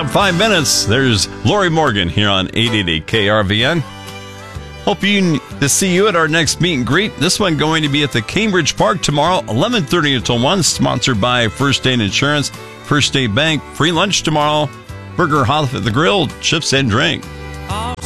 up 5 minutes. There's Lori Morgan here on 888 KRVN. Hope to see you at our next meet and greet. This one going to be at the Cambridge Park tomorrow, 11:30 until 1, sponsored by First State Insurance, First State Bank. Free lunch tomorrow. Burger Hoff at the Grill, chips and drink.